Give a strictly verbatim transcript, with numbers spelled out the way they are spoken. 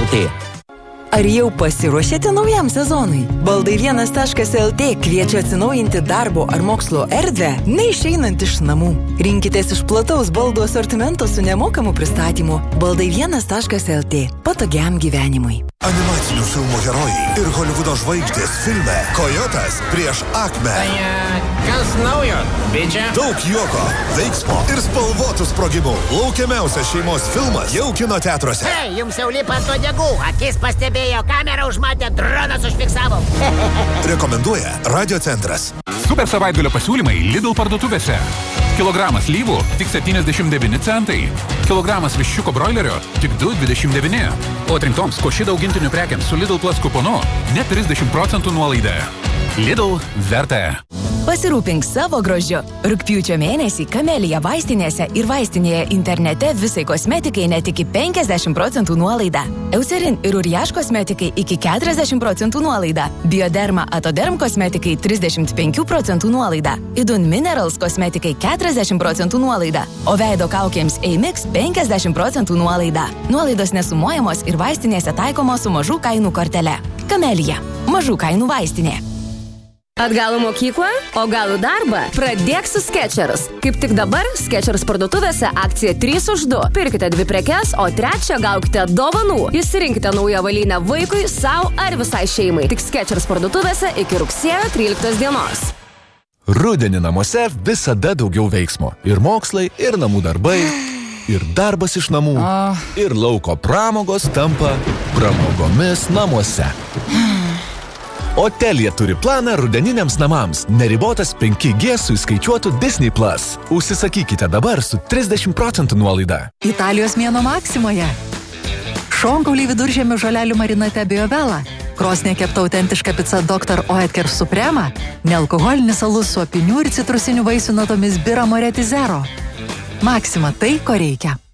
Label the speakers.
Speaker 1: lt.
Speaker 2: Ar jau pasiruošėte naujam sezonui? Baldai vienas taškas lt kviečia atsinaujinti darbo ar mokslo erdvę, neišeinant iš namų. Rinkitės iš plataus baldų asortimento su nemokamu pristatymu. Baldai vienas taškas lt. Patogiam gyvenimui.
Speaker 3: Animacinių filmų herojai ir Holivudo žvaigždės filme Kojotas prieš Akme.
Speaker 4: Tai kas naujo, bičia?
Speaker 3: Daug juoko, veiksmo ir spalvotų sprogimų. Laukiamiausias šeimos filmas jau kino teatruose.
Speaker 4: Hei, jums jau lipa ant uodegų. Akis pastebėjo, kamerą užmatė, dronas užfiksavo.
Speaker 3: Rekomenduoja Radio Centras.
Speaker 5: Super savaitgalio pasiūlymai Lidl parduotuvėse. Kilogramas lyvų tik septyniasdešimt devyni centai. Kilogramas viščiuko broilerio tik du dvidešimt devyni. O atrinktoms Košida augintinių prekiams su Lidl Plus kuponu net trisdešimt procentų nuolaida. Lidl verta.
Speaker 6: Pasirūpink savo grožiu. Rugpjūčio mėnesį Kamelija vaistinėse ir vaistinėje internete visai kosmetikai net iki penkiasdešimt procentų nuolaida. Eucerin ir Uriaš kosmetikai iki keturiasdešimt procentų nuolaida. Bioderma Atoderm kosmetikai trisdešimt penkių procentų nuolaida. Idun Minerals kosmetikai keturiasdešimt procentų nuolaida. O veido kaukėms Eimix penkiasdešimt procentų nuolaida. Nuolaidos nesumuojamos ir vaistinėse taikomos su mažų kainų kortele. Kamelija. Mažų kainų vaistinė.
Speaker 7: Atgal į mokyklą, o gal į darbą? Pradėk su Skechers. Kaip tik dabar Skechers parduotuvėse akcija trys už du. Pirkite dvi prekes, o trečią gaukite dovanų. Išsirinkite naują avalynę vaikui, sau ar visai šeimai. Tik Skechers parduotuvėse iki rugsėjo tryliktos dienos.
Speaker 8: Rudenį namuose visada daugiau veiksmo. Ir mokslai, ir namų darbai, ir darbas iš namų, ir lauko pramogos tampa pramogomis namuose. O Telia turi planą rudeniniams namams. Neribotas penki G su įskaičiuotu Disney Plus. Užsisakykite dabar su trisdešimt procentų nuolaida.
Speaker 9: Italijos mėnuo Maksimoje. Šonkauliai viduržemio žolelių marinate Biovela. Krosnė kepta autentiška pica doktor Oetker Suprema. Nealkoholinis alus su apinių ir citrusinių vaisių natomis Bira Moretti Zero. Maksima tai, ko reikia.